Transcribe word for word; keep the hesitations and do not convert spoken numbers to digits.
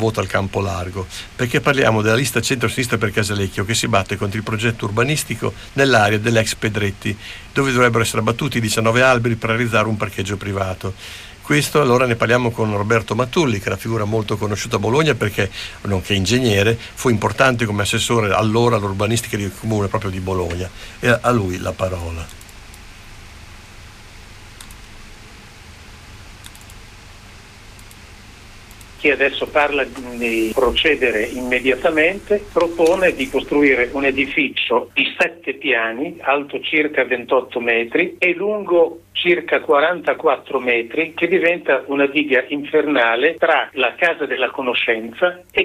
voto al campo largo, perché parliamo della lista centro-sinistra per Casalecchio che si batte contro il progetto urbanistico nell'area dell'ex Pedretti, dove dovrebbero essere abbattuti diciannove alberi per realizzare un parcheggio privato. Questo allora ne parliamo con Roberto Mattulli, che è una figura molto conosciuta a Bologna perché, nonché ingegnere, fu importante come assessore allora all'urbanistica del comune proprio di Bologna. E a lui la parola. Chi adesso parla di procedere immediatamente propone di costruire un edificio di sette piani, alto circa ventotto metri e lungo circa quarantaquattro metri, che diventa una diga infernale tra la Casa della Conoscenza e